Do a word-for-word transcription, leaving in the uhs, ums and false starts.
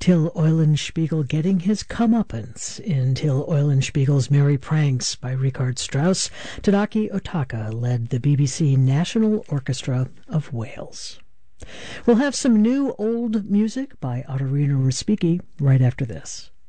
Till Eulenspiegel getting his comeuppance in Till Eulenspiegel's Merry Pranks by Richard Strauss. Tadaki Otaka led the B B C National Orchestra of Wales. We'll have some new old music by Ottorino Respighi right after this.